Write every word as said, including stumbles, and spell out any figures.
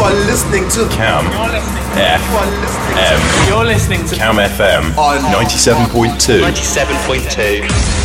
are listening to Cam F M. You're listening to Cam F M on ninety-seven point two. ninety-seven point two.